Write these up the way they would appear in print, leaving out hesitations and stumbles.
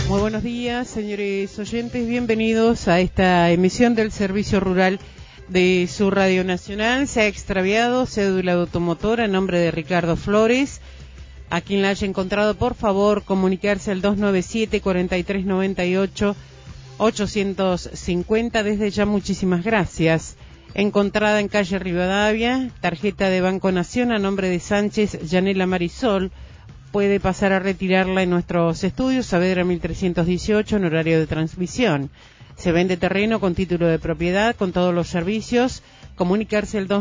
Muy buenos días, señores oyentes. Bienvenidos a esta emisión del Servicio Rural de su Radio Nacional. Se ha extraviado cédula de automotor a nombre de Ricardo Flores. A quien la haya encontrado, por favor, comunicarse al 297-4398-850. Desde ya, muchísimas gracias. Encontrada en calle Rivadavia, tarjeta de Banco Nación a nombre de Sánchez Yanela Marisol. Puede pasar a retirarla en nuestros estudios, Saavedra 1318, en horario de transmisión. Se vende terreno con título de propiedad, con todos los servicios. Comunicarse al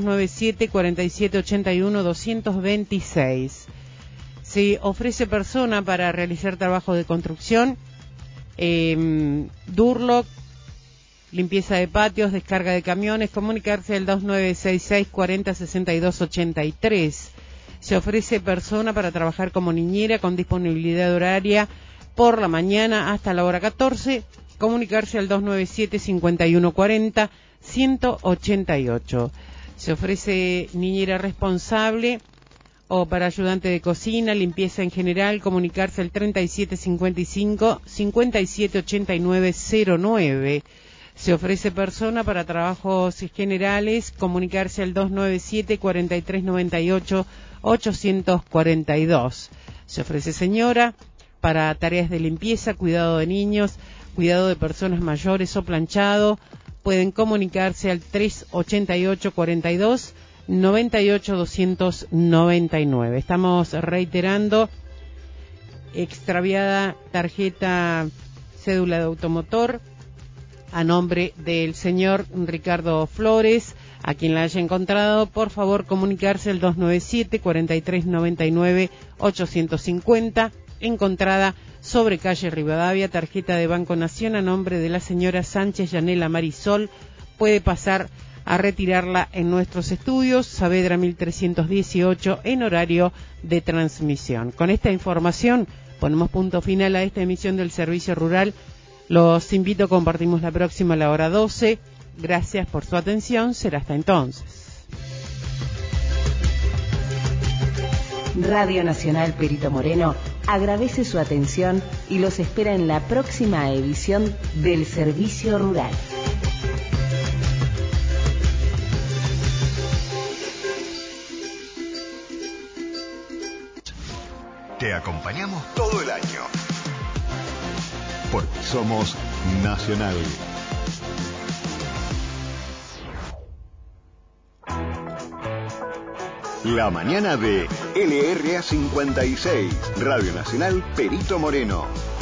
297-4781-226. Se ofrece persona para realizar trabajo de construcción, Durlock, limpieza de patios, descarga de camiones. Comunicarse al 2966-406283. Se ofrece persona para trabajar como niñera con disponibilidad horaria por la mañana hasta la hora 14. Comunicarse al 297-5140-188. Se ofrece niñera responsable o para ayudante de cocina, limpieza en general. Comunicarse al 3755-578909. Se ofrece persona para trabajos generales. Comunicarse al 297-4398-842. Se ofrece señora para tareas de limpieza, cuidado de niños, cuidado de personas mayores o planchado. Pueden comunicarse al 388-42-98-299. Estamos reiterando: extraviada tarjeta cédula de automotor a nombre del señor Ricardo Flores. A quien la haya encontrado, por favor, comunicarse al 297-4399-850. Encontrada sobre calle Rivadavia, tarjeta de Banco Nación a nombre de la señora Sánchez Yanela Marisol. Puede pasar a retirarla en nuestros estudios, Saavedra 1318, en horario de transmisión. Con esta información ponemos punto final a esta emisión del Servicio Rural. Los invito a compartimos la próxima a la hora 12. Gracias por su atención. Será hasta entonces. Radio Nacional Perito Moreno agradece su atención y los espera en la próxima edición del Servicio Rural. Te acompañamos todo el año. Porque somos Nacional. La mañana de LRA 56, Radio Nacional Perito Moreno.